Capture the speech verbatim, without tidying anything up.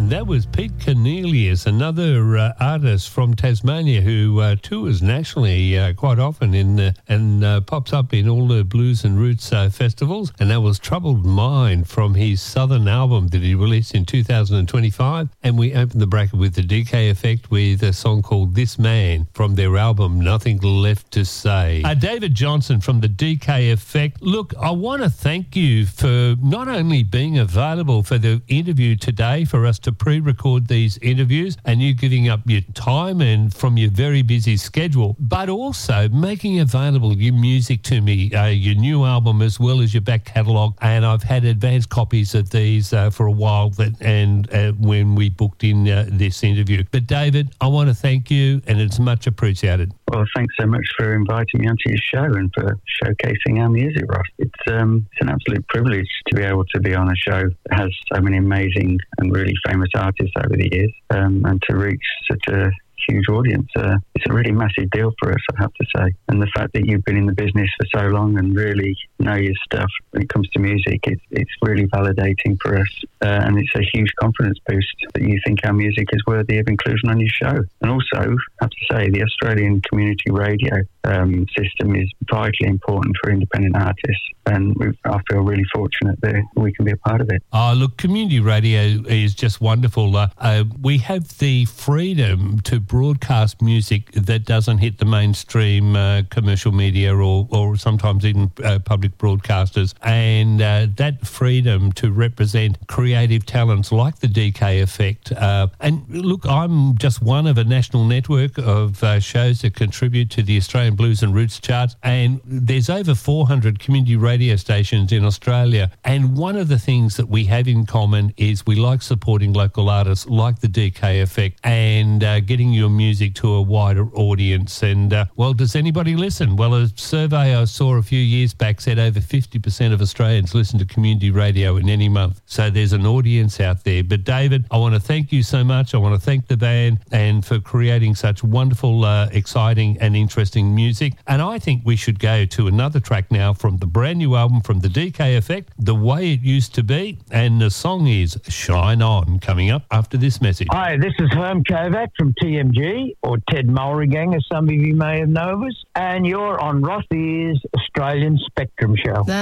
And that was Pete Cornelius, another uh, artist from Tasmania who uh, tours nationally uh, quite often in the, and uh, pops up in all the blues and roots uh, festivals. And that was Troubled Mind from his Southern album that he released in two thousand twenty-five. And we opened the bracket with the D K Effect with a song called This Man from their album Nothing Left to Say. Uh, David Johnson from the D K Effect. Look, I want to thank you for not only being available for the interview today for us to pre-record these interviews and you giving up your time and from your very busy schedule, but also making available your music to me, uh, your new album as well as your back catalogue. And I've had advanced copies of these uh, for a while that, and uh, when we booked in uh, this interview. But David, I want to thank you and it's much appreciated. Well, thanks so much for inviting me onto your show and for showcasing our music, Ross. It's, um, it's an absolute privilege to be able to be on a show that has so many amazing and really famous artists over the years, um, and to reach such a huge audience. Uh, it's a really massive deal for us, I have to say. And the fact that you've been in the business for so long and really know your stuff when it comes to music, it's, it's really validating for us. Uh, and it's a huge confidence boost that you think our music is worthy of inclusion on your show. And also, I have to say, the Australian community radio um, system is vitally important for independent artists. And we, I feel really fortunate that we can be a part of it. Oh, look, community radio is just wonderful. Uh, uh, we have the freedom to broadcast music that doesn't hit the mainstream uh, commercial media or, or sometimes even uh, public broadcasters. And uh, that freedom to represent creative talents like the D K Effect. Uh, and look, I'm just one of a national network of uh, shows that contribute to the Australian Blues and Roots charts. And there's over four hundred community radio stations in Australia. And one of the things that we have in common is we like supporting local artists like the D K Effect and uh, getting your music to a wider audience. And, uh, well, does anybody listen? Well, a survey I saw a few years back said over fifty percent of Australians listen to community radio in any month. So there's an audience out there. But, David, I want to thank you so much. I want to thank the band and for creating such wonderful, uh, exciting and interesting music. And I think we should go to another track now from the brand new album from the D K Effect, The Way It Used to Be. And the song is Shine On, coming up after this message. Hi, this is Herm Kovac from T M G, or Ted Mulrigang, as some of you may have known of us, and you're on Rossi's Australian Spectrum Show.